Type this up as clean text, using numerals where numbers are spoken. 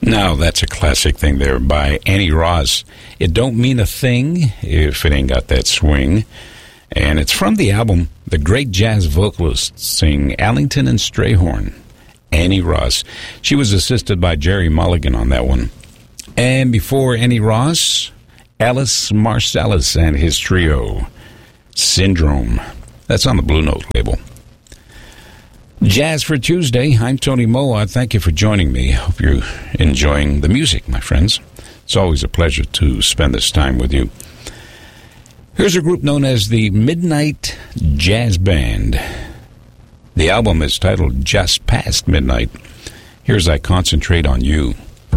Now, that's a classic thing there by Annie Ross. It don't mean a thing if it ain't got that swing. And it's from the album The Great Jazz Vocalists Sing Allington and Strayhorn. Annie Ross. She was assisted by Jerry Mulligan on that one. And before Annie Ross, Alice Marsalis and his trio, Syndrome. That's on the Blue Note label. Jazz for Tuesday. I'm Tony Moa. Thank you for joining me. Hope you're enjoying the music, my friends. It's always a pleasure to spend this time with you. Here's a group known as the Midnight Jazz Band. The album is titled Just Past Midnight. Here's I Concentrate on You.